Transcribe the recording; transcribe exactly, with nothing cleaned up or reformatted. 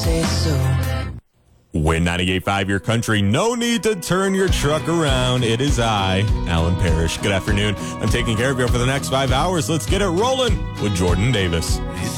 say so. Win ninety-eight point five Your Country. No need to turn your truck around. It is I, Alan Parrish. Good afternoon. I'm taking care of you for the next five hours. Let's get it rolling with Jordan Davis.